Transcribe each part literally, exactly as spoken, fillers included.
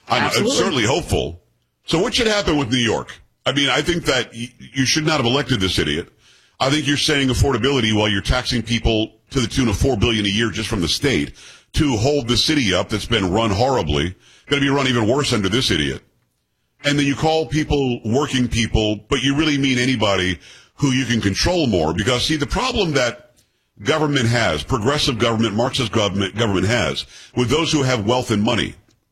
I'm, I'm Absolutely. certainly hopeful. So what should happen with New York? I mean, I think that y- you should not have elected this idiot. I think you're saying affordability while you're taxing people to the tune of four billion dollars a year just from the state to hold the city up that's been run horribly, going to be run even worse under this idiot. And then you call people working people, but you really mean anybody who you can control more. Because, see, the problem that government has, progressive government, Marxist government, government has, with those who have wealth and money,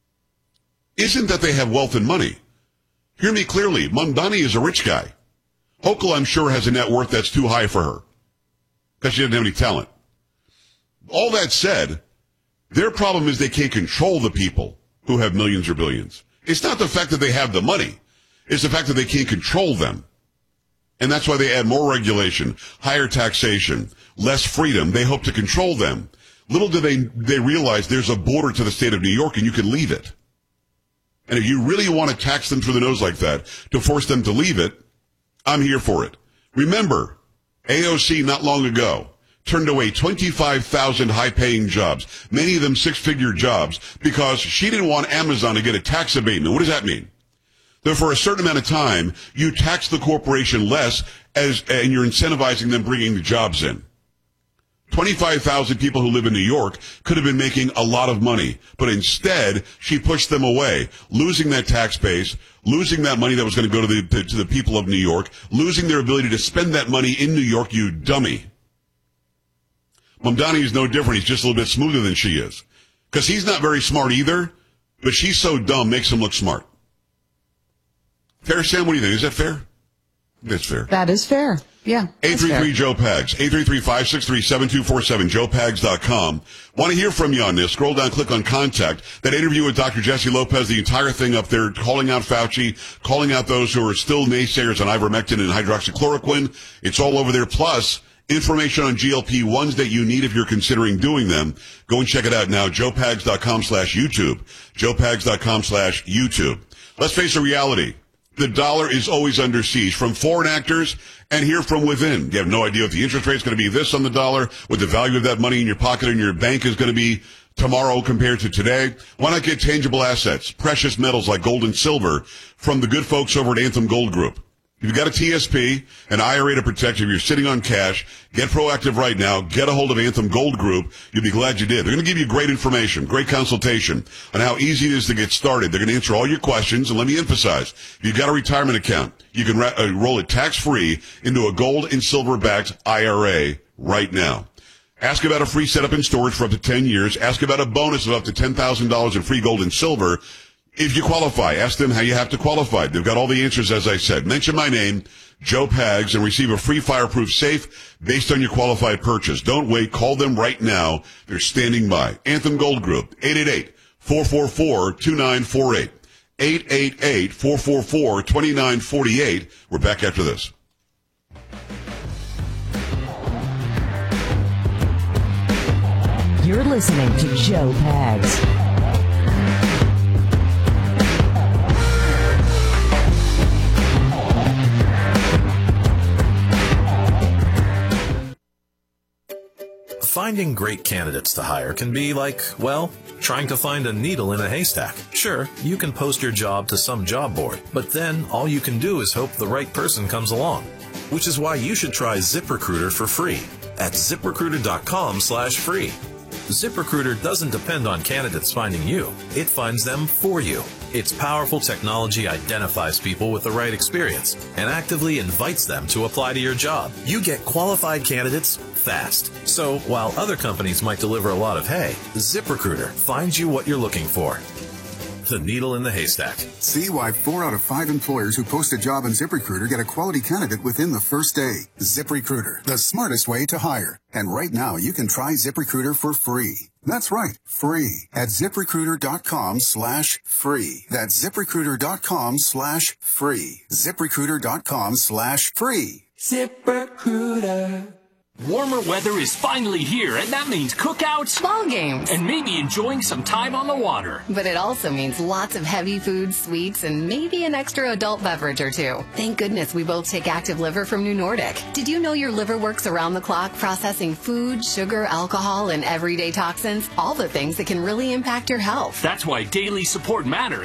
isn't that they have wealth and money. Hear me clearly. Mamdani is a rich guy. Hochul, I'm sure, has a net worth that's too high for her because she doesn't have any talent. All that said, their problem is they can't control the people who have millions or billions. It's not the fact that they have the money. It's the fact that they can't control them. And that's why they add more regulation, higher taxation, less freedom. They hope to control them. Little do they, they realize there's a border to the state of New York and you can leave it. And if you really want to tax them through the nose like that to force them to leave it, I'm here for it. Remember, A O C not long ago turned away twenty-five thousand high-paying jobs, many of them six-figure jobs, because she didn't want Amazon to get a tax abatement. What does that mean? That for a certain amount of time, you tax the corporation less as, and you're incentivizing them bringing the jobs in. twenty-five thousand people who live in New York could have been making a lot of money, but instead she pushed them away, losing that tax base, losing that money that was going to go to the to the people of New York, losing their ability to spend that money in New York, you dummy. Mamdani is no different. He's just a little bit smoother than she is. Because he's not very smart either, but she's so dumb makes him look smart. Fair, Sam? What do you think? Is that fair? That's fair. That is fair. Yeah. eight three three Joe Pags. eight three three, five six three, seven two four seven. joe pags dot com. Want to hear from you on this? Scroll down, click on contact. That interview with Doctor Jesse Lopez, the entire thing up there, calling out Fauci, calling out those who are still naysayers on ivermectin and hydroxychloroquine. It's all over there. Plus, information on G L P ones that you need if you're considering doing them. Go and check it out now. joe pags dot com slash YouTube. joe pags dot com slash YouTube. Let's face the reality. The dollar is always under siege from foreign actors and here from within. You have no idea if the interest rate is going to be this on the dollar, what the value of that money in your pocket and your bank is going to be tomorrow compared to today. Why not get tangible assets, precious metals like gold and silver from the good folks over at Anthem Gold Group? If you've got a T S P, an I R A to protect you, if you're sitting on cash, get proactive right now. Get a hold of Anthem Gold Group. You'll be glad you did. They're going to give you great information, great consultation on how easy it is to get started. They're going to answer all your questions. And let me emphasize, if you've got a retirement account, you can ra- uh, roll it tax-free into a gold and silver-backed I R A right now. Ask about a free setup and storage for up to ten years. Ask about a bonus of up to ten thousand dollars in free gold and silver. If you qualify, ask them how you have to qualify. They've got all the answers, as I said. Mention my name, Joe Pags, and receive a free fireproof safe based on your qualified purchase. Don't wait. Call them right now. They're standing by. Anthem Gold Group, eight eight eight, four four four, two nine four eight. eight eight eight, four four four, two nine four eight. We're back after this. You're listening to Joe Pags. Finding great candidates to hire can be like, well, trying to find a needle in a haystack. Sure, you can post your job to some job board, but then all you can do is hope the right person comes along. Which is why you should try ZipRecruiter for free at ZipRecruiter.com slash free. ZipRecruiter doesn't depend on candidates finding you. It finds them for you. Its powerful technology identifies people with the right experience and actively invites them to apply to your job. You get qualified candidates fast. So while other companies might deliver a lot of hay, ZipRecruiter finds you what you're looking for. The needle in the haystack. See why four out of five employers who post a job on ZipRecruiter get a quality candidate within the first day. ZipRecruiter, the smartest way to hire. And right now, you can try ZipRecruiter for free. That's right, free at ZipRecruiter.com slash free. That's ZipRecruiter.com slash free. ZipRecruiter.com slash free. ZipRecruiter. Warmer weather is finally here, and that means cookouts, ball games, and maybe enjoying some time on the water. But it also means lots of heavy foods, sweets, and maybe an extra adult beverage or two. Thank goodness we both take Active Liver from New Nordic. Did you know your liver works around the clock processing food, sugar, alcohol, and everyday toxins? All the things that can really impact your health. That's why daily support matters.